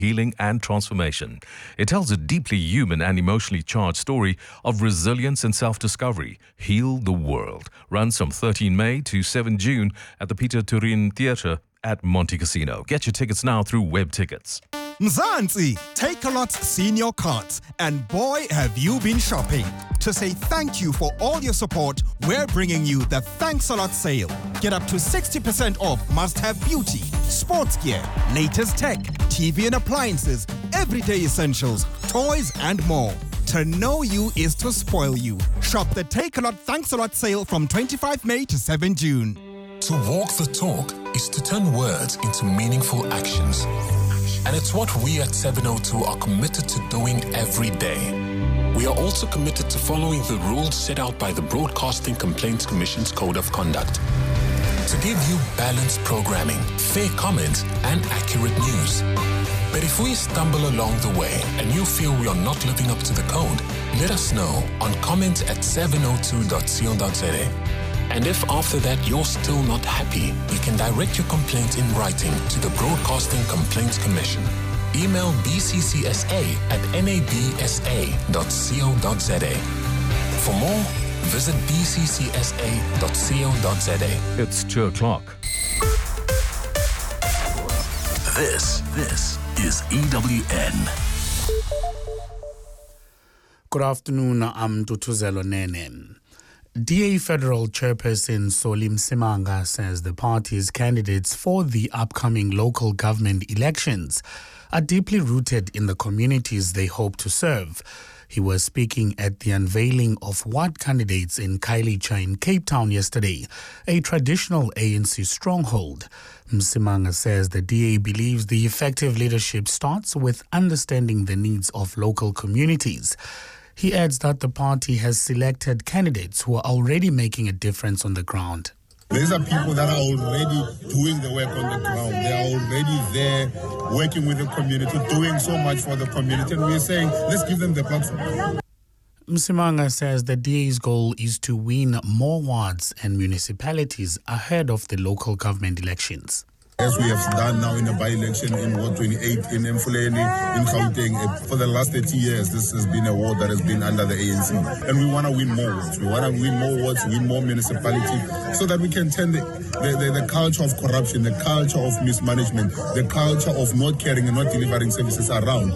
healing and transformation. It tells a deeply human and emotionally charged story of resilience and self-discovery. Heal the World runs from 13 May to 7 June at the Peter Turin Theatre at Monte Casino. Get your tickets now through Web Tickets. Mzansi, Takealot's senior cards, and boy have you been shopping. To say thank you for all your support, we're bringing you the Thanks a Lot sale. Get up to 60% off must-have beauty, sports gear, latest tech, TV and appliances, everyday essentials, toys and more. To know you is to spoil you. Shop the Takealot Thanks a Lot sale from 25 May to 7 June. To walk the talk is to turn words into meaningful actions. And it's what we at 702 are committed to doing every day. We are also committed to following the rules set out by the Broadcasting Complaints Commission's Code of Conduct. To give you balanced programming, fair comments, and accurate news. But if we stumble along the way and you feel we are not living up to the code, let us know on comment@702.co.za. And if after that you're still not happy, you can direct your complaint in writing to the Broadcasting Complaints Commission. Email bccsa@nabsa.co.za. For more, visit bccsa.co.za. It's 2 o'clock. This is EWN. Good afternoon, I'm Tutuzelo Nene. DA Federal Chairperson Solim Simanga says the party's candidates for the upcoming local government elections are deeply rooted in the communities they hope to serve. He was speaking at the unveiling of ward candidates in Khayelitsha in Cape Town yesterday, a traditional ANC stronghold. Msimanga says the DA believes the effective leadership starts with understanding the needs of local communities. He adds that the party has selected candidates who are already making a difference on the ground. These are people that are already doing the work on the ground. They are already there working with the community, doing so much for the community. And we're saying, let's give them the platform. Msimanga says the DA's goal is to win more wards and municipalities ahead of the local government elections. As we have done now in a by-election in Ward 28 in Mfuleni, in Gauteng, for the last 30 years, this has been a ward that has been under the ANC. And we want to win more wards. We want to win more wards, win more municipalities, so that we can turn the culture of corruption, the culture of mismanagement, the culture of not caring and not delivering services around.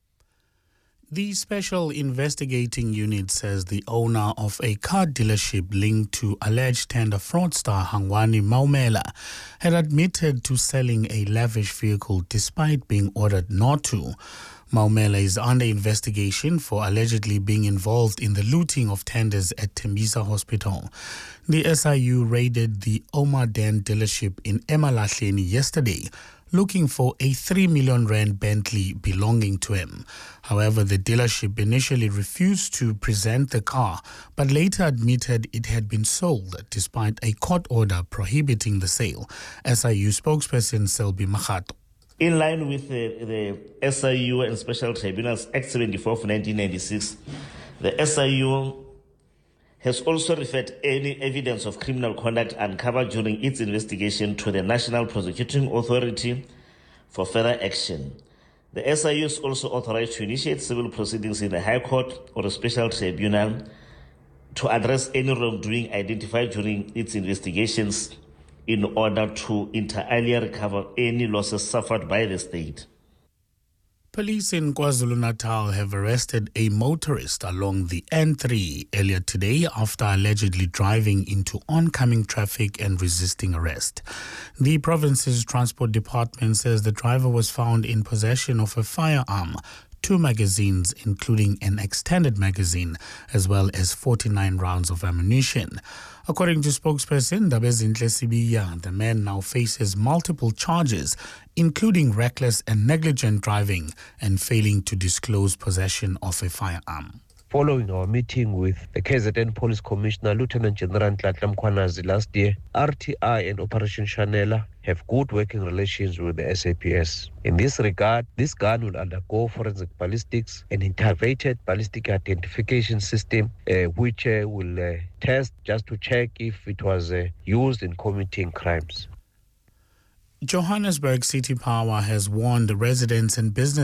The Special Investigating Unit says the owner of a car dealership linked to alleged tender fraudster Hangwani Maumela had admitted to selling a lavish vehicle despite being ordered not to. Maumela is under investigation for allegedly being involved in the looting of tenders at Tembisa Hospital. The SIU raided the Omar Den dealership in Emalahleni yesterday, looking for a 3 million rand Bentley belonging to him. However, the dealership initially refused to present the car, but later admitted it had been sold despite a court order prohibiting the sale. SIU spokesperson Selby Makhato. In line with the SIU and Special Tribunals Act 74 of 1996, the SIU has also referred any evidence of criminal conduct uncovered during its investigation to the National Prosecuting Authority for further action. The SIU is also authorized to initiate civil proceedings in the High Court or a special tribunal to address any wrongdoing identified during its investigations in order to inter alia recover any losses suffered by the state. Police in KwaZulu-Natal have arrested a motorist along the N3 earlier today after allegedly driving into oncoming traffic and resisting arrest. The province's transport department says the driver was found in possession of a firearm, 2 magazines, including an extended magazine, as well as 49 rounds of ammunition. According to spokesperson Dabezinhle Sibiya, the man now faces multiple charges, including reckless and negligent driving and failing to disclose possession of a firearm. Following our meeting with the KZN Police Commissioner, Lieutenant General Ntlatla Mkhwanazi last year, RTI and Operation Shanela have good working relations with the SAPS. In this regard, this gun will undergo forensic ballistics, an integrated ballistic identification system, which will test just to check if it was used in committing crimes. Johannesburg City Power has warned residents and business